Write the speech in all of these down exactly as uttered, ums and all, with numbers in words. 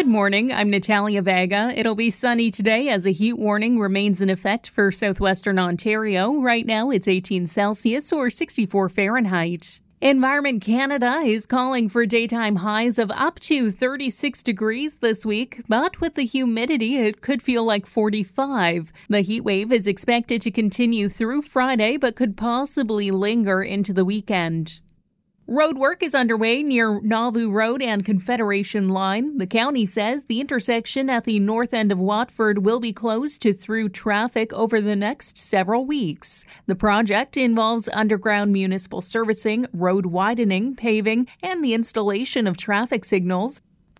Good morning, I'm Natalia Vega. It'll be sunny today as a heat warning remains in effect for southwestern Ontario. Right now it's eighteen Celsius or sixty-four Fahrenheit. Environment Canada is calling for daytime highs of up to thirty-six degrees this week, but with the humidity, it could feel like forty-five. The heat wave is expected to continue through Friday, but could possibly linger into the weekend. Road work is underway near Nauvoo Road and Confederation Line. The county says the intersection at the north end of Watford will be closed to through traffic over the next several weeks. The project involves underground municipal servicing, road widening, paving, and the installation of traffic signals.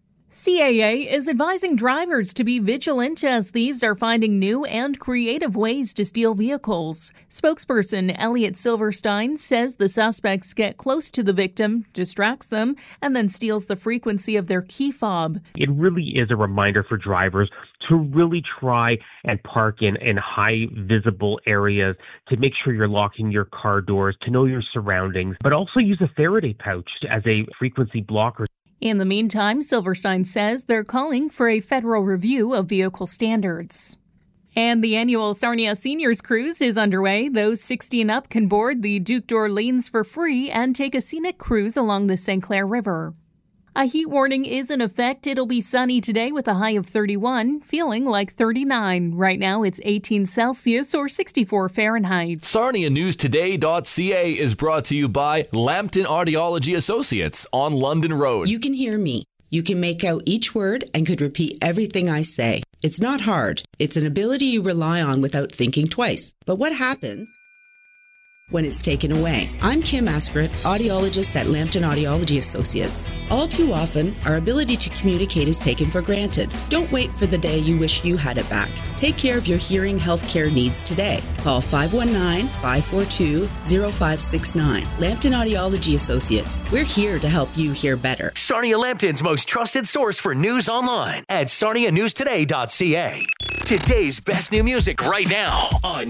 C A A is advising drivers to be vigilant as thieves are finding new and creative ways to steal vehicles. Spokesperson Elliot Silverstein says the suspects get close to the victim, distracts them, and then steals the frequency of their key fob. It really is a reminder for drivers to really try and park in, in high visible areas, to make sure you're locking your car doors, to know your surroundings, but also use a Faraday pouch as a frequency blocker. In the meantime, Silverstein says they're calling for a federal review of vehicle standards. And the annual Sarnia Seniors Cruise is underway. Those sixty and up can board the Duke d'Orleans for free and take a scenic cruise along the Saint Clair River. A heat warning is in effect. It'll be sunny today with a high of thirty-one, feeling like thirty-nine. Right now it's eighteen Celsius or sixty-four Fahrenheit. Sarnia News Today dot C A is brought to you by Lambton Audiology Associates on London Road. You can hear me. You can make out each word and could repeat everything I say. It's not hard. It's an ability you rely on without thinking twice. But what happens when it's taken away? I'm Kim Askrit, audiologist at Lambton Audiology Associates. All too often, our ability to communicate is taken for granted. Don't wait for the day you wish you had it back. Take care of your hearing health care needs today. Call five one nine, five four two, zero five six nine. Lambton Audiology Associates. We're here to help you hear better. Sarnia Lambton's most trusted source for news online at Sarnia News Today dot C A. Today's best new music right now on